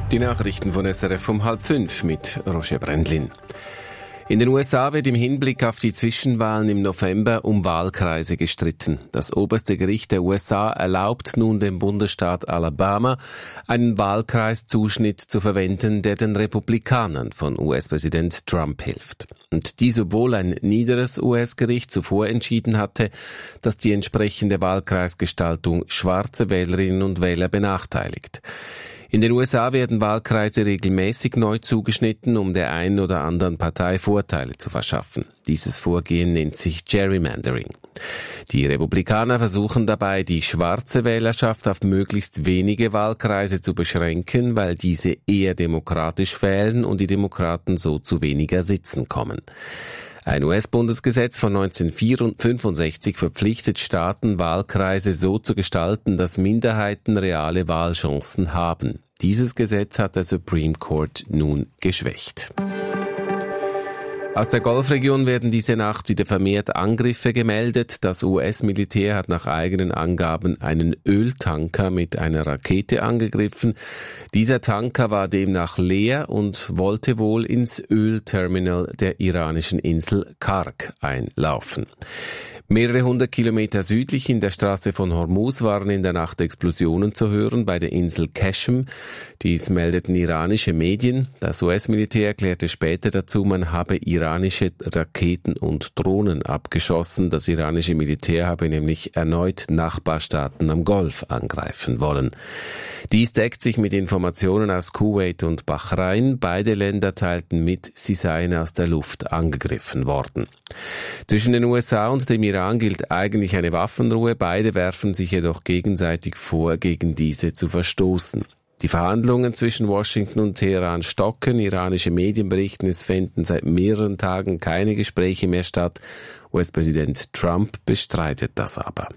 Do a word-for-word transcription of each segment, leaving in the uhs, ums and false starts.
Die Nachrichten von S R F um halb fünf mit Roger Brendlin. In den U S A wird im Hinblick auf die Zwischenwahlen im November um Wahlkreise gestritten. Das oberste Gericht der U S A erlaubt nun dem Bundesstaat Alabama, einen Wahlkreiszuschnitt zu verwenden, der den Republikanern von U S-Präsident Trump hilft. Und dies, obwohl ein niederes U S-Gericht zuvor entschieden hatte, dass die entsprechende Wahlkreisgestaltung schwarze Wählerinnen und Wähler benachteiligt. In den U S A werden Wahlkreise regelmäßig neu zugeschnitten, um der einen oder anderen Partei Vorteile zu verschaffen. Dieses Vorgehen nennt sich Gerrymandering. Die Republikaner versuchen dabei, die schwarze Wählerschaft auf möglichst wenige Wahlkreise zu beschränken, weil diese eher demokratisch wählen und die Demokraten so zu weniger Sitzen kommen. Ein U S-Bundesgesetz von neunzehnhundertfünfundsechzig verpflichtet Staaten, Wahlkreise so zu gestalten, dass Minderheiten reale Wahlchancen haben. Dieses Gesetz hat der Supreme Court nun geschwächt. Aus der Golfregion werden diese Nacht wieder vermehrt Angriffe gemeldet. Das U S-Militär hat nach eigenen Angaben einen Öltanker mit einer Rakete angegriffen. Dieser Tanker war demnach leer und wollte wohl ins Ölterminal der iranischen Insel Karg einlaufen. Mehrere hundert Kilometer südlich in der Straße von Hormuz waren in der Nacht Explosionen zu hören bei der Insel Qeshm. Dies meldeten iranische Medien. Das U S-Militär erklärte später dazu, man habe iranische Raketen und Drohnen abgeschossen. Das iranische Militär habe nämlich erneut Nachbarstaaten am Golf angreifen wollen. Dies deckt sich mit Informationen aus Kuwait und Bahrain. Beide Länder teilten mit, sie seien aus der Luft angegriffen worden. Zwischen den U S A und dem Iran gilt eigentlich eine Waffenruhe. Beide werfen sich jedoch gegenseitig vor, gegen diese zu verstoßen. Die Verhandlungen zwischen Washington und Teheran stocken. Iranische Medien berichten, es fänden seit mehreren Tagen keine Gespräche mehr statt. U S-Präsident Trump bestreitet das aber.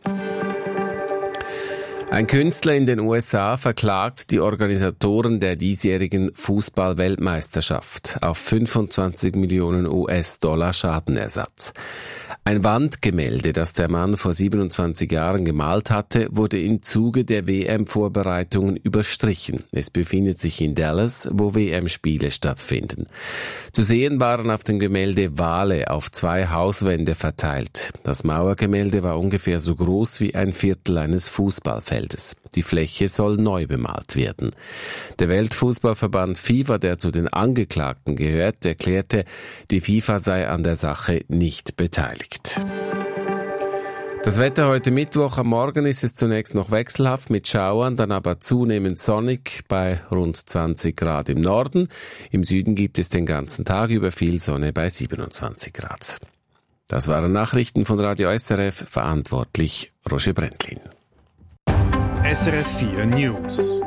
Ein Künstler in den U S A verklagt die Organisatoren der diesjährigen Fußball-Weltmeisterschaft auf fünfundzwanzig Millionen U S-Dollar Schadenersatz. Ein Wandgemälde, das der Mann vor siebenundzwanzig Jahren gemalt hatte, wurde im Zuge der W M-Vorbereitungen überstrichen. Es befindet sich in Dallas, wo W M-Spiele stattfinden. Zu sehen waren auf dem Gemälde Wale auf zwei Hauswände verteilt. Das Mauergemälde war ungefähr so groß wie ein Viertel eines Fußballfeldes. Die Fläche soll neu bemalt werden. Der Weltfußballverband FIFA, der zu den Angeklagten gehört, erklärte, die FIFA sei an der Sache nicht beteiligt. Das Wetter heute Mittwoch. Am Morgen ist es zunächst noch wechselhaft mit Schauern, dann aber zunehmend sonnig bei rund zwanzig Grad im Norden. Im Süden gibt es den ganzen Tag über viel Sonne bei siebenundzwanzig Grad. Das waren Nachrichten von Radio S R F, verantwortlich Roger Brendlin. S R F vier News.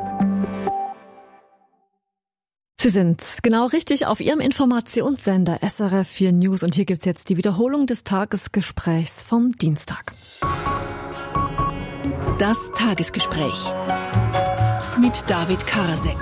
Sie sind genau richtig auf Ihrem Informationssender S R F vier News und hier gibt's jetzt die Wiederholung des Tagesgesprächs vom Dienstag. Das Tagesgespräch mit David Karasek.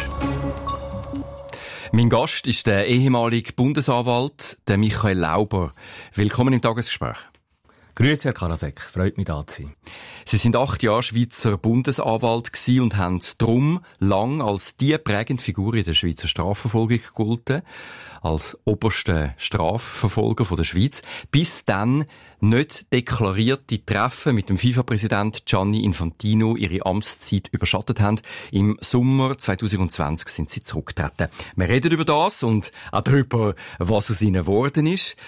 Mein Gast ist der ehemalige Bundesanwalt, der Michael Lauber. Willkommen im Tagesgespräch. Grüezi, Herr Karasek. Freut mich, da zu sein. Sie sind acht Jahre Schweizer Bundesanwalt gewesen und haben darum lang als die prägende Figur in der Schweizer Strafverfolgung gegolten, als oberste Strafverfolger von der Schweiz, bis dann nicht deklarierte Treffen mit dem FIFA-Präsident Gianni Infantino ihre Amtszeit überschattet haben. Im Sommer zwanzig zwanzig sind sie zurückgetreten. Wir reden über das und auch darüber, was aus ihnen geworden ist.